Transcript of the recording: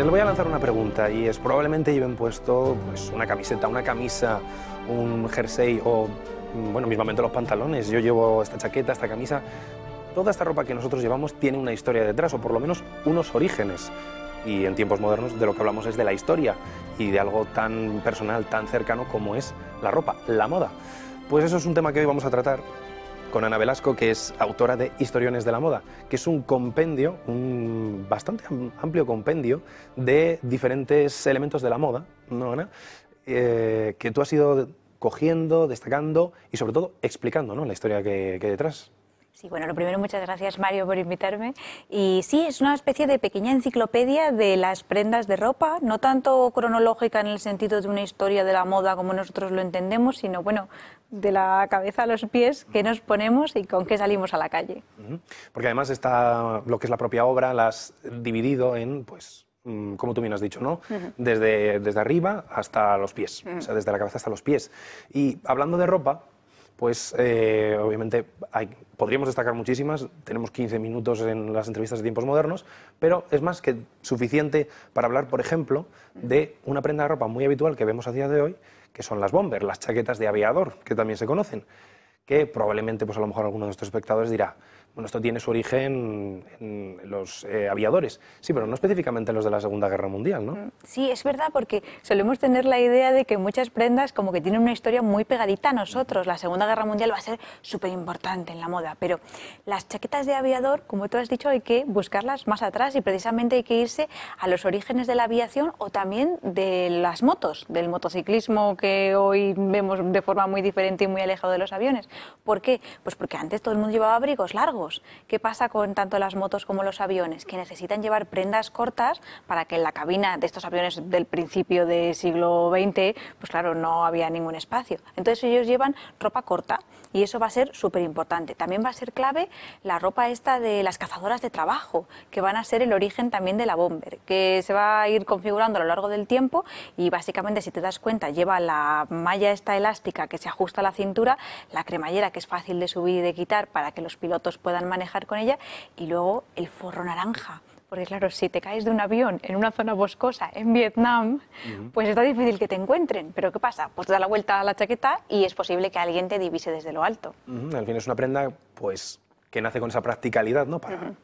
Le voy a lanzar una pregunta y es, probablemente lleven puesto pues, una camiseta, una camisa, un jersey o, bueno, mismamente los pantalones. Yo llevo esta chaqueta, esta camisa. Toda esta ropa que nosotros llevamos tiene una historia detrás, o por lo menos unos orígenes. Y en tiempos modernos de lo que hablamos es de la historia y de algo tan personal, tan cercano como es la ropa, la moda. Pues eso es un tema que hoy vamos a tratar con Ana Velasco, que es autora de Historiones de la Moda, que es un compendio, un bastante amplio compendio de diferentes elementos de la moda, ¿no, Ana? Que tú has ido cogiendo, destacando y sobre todo explicando, ¿no?, la historia que hay detrás. Sí, bueno, lo primero, muchas gracias, Mario, por invitarme. Y sí, es una especie de pequeña enciclopedia de las prendas de ropa, no tanto cronológica en el sentido de una historia de la moda como nosotros lo entendemos, sino, bueno, de la cabeza a los pies, qué nos ponemos y con qué salimos a la calle. Porque además está lo que es la propia obra, la has dividido en, pues, como tú bien has dicho, ¿no? Desde arriba hasta los pies, o sea, desde la cabeza hasta los pies. Y hablando de ropa, pues obviamente podríamos destacar muchísimas, tenemos 15 minutos en las entrevistas de tiempos modernos, pero es más que suficiente para hablar, por ejemplo, de una prenda de ropa muy habitual que vemos a día de hoy, que son las bomber, las chaquetas de aviador, que también se conocen, que probablemente, pues a lo mejor alguno de nuestros espectadores dirá, bueno, esto tiene su origen en los aviadores. Sí, pero no específicamente en los de la Segunda Guerra Mundial, ¿no? Sí, es verdad, porque solemos tener la idea de que muchas prendas como que tienen una historia muy pegadita a nosotros. La Segunda Guerra Mundial va a ser súper importante en la moda, pero las chaquetas de aviador, como tú has dicho, hay que buscarlas más atrás y precisamente hay que irse a los orígenes de la aviación o también de las motos, del motociclismo que hoy vemos de forma muy diferente y muy alejado de los aviones. ¿Por qué? Pues porque antes todo el mundo llevaba abrigos largos. ¿Qué pasa con tanto las motos como los aviones? Que necesitan llevar prendas cortas para que en la cabina de estos aviones del principio del siglo XX, pues claro, no había ningún espacio. Entonces ellos llevan ropa corta y eso va a ser súper importante. También va a ser clave la ropa esta de las cazadoras de trabajo, que van a ser el origen también de la bomber, que se va a ir configurando a lo largo del tiempo y básicamente, si te das cuenta, lleva la malla esta elástica que se ajusta a la cintura, la cremallera que es fácil de subir y de quitar para que los pilotos puedan manejar con ella, y luego el forro naranja. Porque claro, si te caes de un avión en una zona boscosa en Vietnam, pues está difícil que te encuentren. Pero ¿qué pasa? Pues te da la vuelta a la chaqueta y es posible que alguien te divise desde lo alto. Al fin es una prenda, pues, que nace con esa practicalidad, ¿no? Para